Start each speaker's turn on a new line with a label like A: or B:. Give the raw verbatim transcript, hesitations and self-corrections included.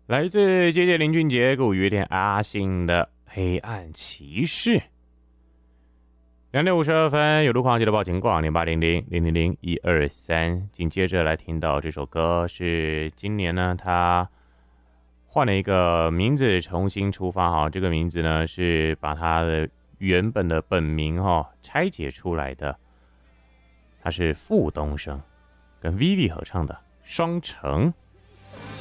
A: 来自姐姐林俊杰跟五月天阿信的黑暗骑士。两点五十二分，有路况记得报警，挂零八零零零零零一二三。紧接着来听到这首歌是今年呢，他换了一个名字，重新出发哈。这个名字呢是把他的原本的本名哈拆解出来的。他是傅东升跟 Vivi 合唱的《双城》。